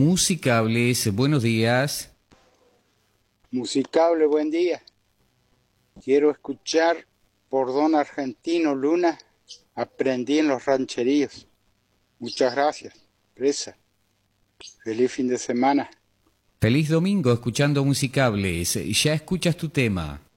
Musicables, buenos días. Musicable, buen día. Quiero escuchar por Don Argentino Luna, Aprendí en los rancheríos. Muchas gracias. Presa. Feliz fin de semana. Feliz domingo escuchando Musicables. Ya escuchas tu tema.